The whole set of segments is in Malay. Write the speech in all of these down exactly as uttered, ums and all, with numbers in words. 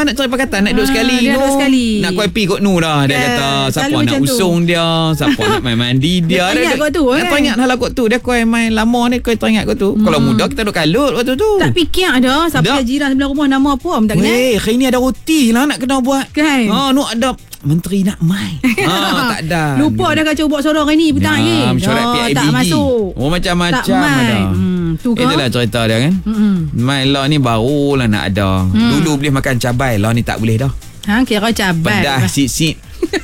nak cari pakatan, nak duduk Ah, sekali. dia no. duduk sekali. Nak kau happy kot nu dah. Dia Kan, kata siapa selalu nak macam tu. usung dia, siapa nak main mandi dia. Dia teringat kot tu, Dia kan? teringat dah lah kot tu. Dia kau yang main lama ni, kau teringat kot tu. Kalau muda kita duduk kalut waktu tu. Tak fikir dah siapa Dah. jiran sebelah rumah nama apa pun tak kenal. Weh, hari ni ada roti lah nak kena buat. Kan? Ha, nu ada menteri nak main. Ha, tak ada. Lupa dah kacau buat sorang hari ni petang lagi. Ya, mesyuarat P I B G. tak masuk. Oh, macam-macam Tak main. ada. Hmm, tu ke? Itulah cerita dia kan. Mm-mm. Main lah ni barulah nak ada. Hmm. Dulu boleh makan cabai, lah ni tak boleh dah. Ha, kira cabai. Pedas sit-sit.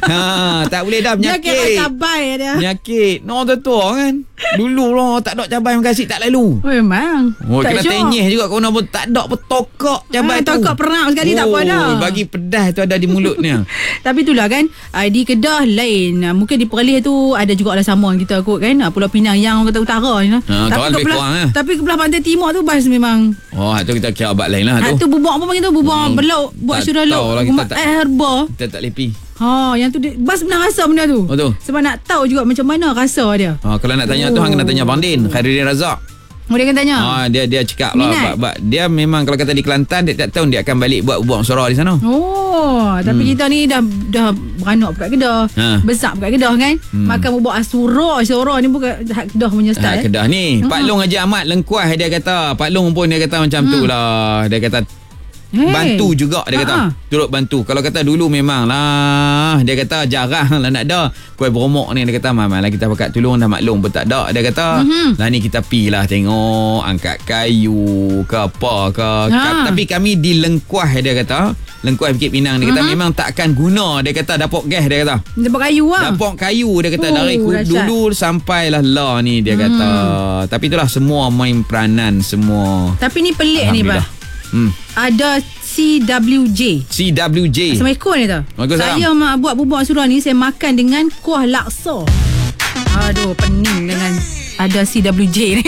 Ha, tak boleh dah, Dia kira penyakit. cabai dia. Penyakit. No, tu kan. Dulu lah tak ada cabai makan sit tak lalu. Oh, memang. Oh, tak kena syok. tenyeh juga kau nak pun tak ada pun tokok cabai Ah, tu. tokok perak sekali tak apa dah. Bagi pedas tu ada di mulutnya. Tapi itulah kan, uh, di Kedah lain. Uh, mungkin di Perlis tu ada juga lah sama kita kot kan. Uh, Pulau Pinang yang kata utara ni lah. Ha, tapi kawan ke lebih belah, kurang, eh. tapi ke belah pantai timur tu bas memang. Oh, tu kita kira abad lain lah Ah, tu. tu bubak apa panggil tu? Bubak Hmm, belauk. Buat tak syurga tahu lauk. lah, kita Rumah- tak- Eh, herba. Kita tak lepi. Ha, yang tu dia, bas pernah rasa benda tu. Oh, tu. Sebab nak tahu juga macam mana rasa dia. Ha, kalau nak tanya Oh. tu hang kena tanya Bang Din, Khairuddin Razak. Oh, dia akan tanya. Ha, dia dia cakap lah Minat? bak, bak, dia memang kalau kata di Kelantan dia tak tahu dia akan balik buat buang suara di sana. Oh, tapi Hmm. kita ni dah dah beranak kat Kedah. Ha. Besar kat Kedah kan. Hmm. Makan bubuk asura, asura ni bukan hak Kedah punya Ha, style. Kedah ni. Pak Long Haji Ahmad Lengkuas dia kata. Pak Long pun dia kata macam tu lah. Dia kata Hey. bantu juga dia kata. Ha. Turut bantu. Kalau kata dulu memang lah. Dia kata jarang lah nak ada. Kuih beromok ni dia kata memang lah kita pakat tolong dah maklum pun tak ada. Dia kata Mhm. lah ni kita pi lah tengok angkat kayu ke apa ke. Ha. Ka- Tapi kami di Lengkuas dia kata. Lengkuas Bukit Pinang dia kata Mhm. memang takkan guna. Dia kata dapur gas dia kata. Dapat kayu lah. Dapur kayu dia kata Oh, dari ku- dahsyat. dulu sampailah lah ni dia kata. Tapi itulah semua main peranan semua. Tapi ni pelik ni bah. Hmm. Ada C W J. C W J. Assalamualaikum ni tau. Waalaikumsalam. Saya mak buat bubuk surah ni saya makan dengan kuah laksa. Aduh, pening dengan ada C W J ni.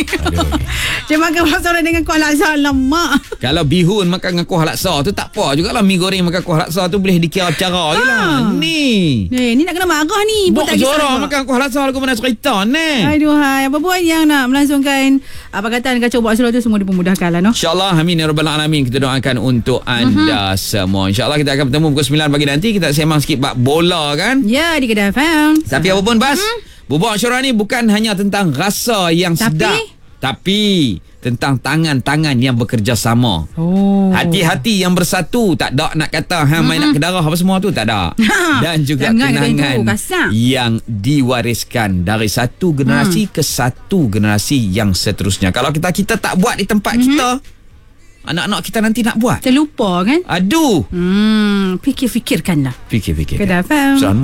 Dia makan bubuk surah dengan kuah laksa lemak. Kalau bihun makan dengan kuah laksa tu tak apa jugalah. Mi goreng makan kuah laksa tu boleh dikira cara je lah. Ni. Ni, ni nak kena marah ni. Ibu Bok tak kisah. Zora makan kuah laksa aku mana cerita ni. Aduh, hai. Apa pun yang nak melangsungkan apa kata kacau buat surah tu semua dipermudahkan lah, no? InsyaAllah, amin ya rabbal alamin. Kita doakan untuk anda semua. InsyaAllah kita akan bertemu pukul sembilan pagi nanti. Kita sembang sikit bab bola kan. Ya, di Kedah F M. Tapi apa pun Bas, Bubuk Syura ni bukan hanya tentang rasa yang Tapi? sedap, tapi tentang tangan-tangan yang bekerjasama. Oh. Hati-hati yang bersatu. Tak ada nak kata ha, main nak ke darah apa semua tu. Tak ada. Dan juga Jangan kata kenangan itu, kasar. yang diwariskan dari satu generasi ke satu generasi yang seterusnya. Kalau kita kita tak buat di tempat kita, anak-anak kita nanti nak buat. Terlupa kan? Aduh. Hmm, fikir-fikirkanlah. Fikir-fikir. Kedah F M. Soal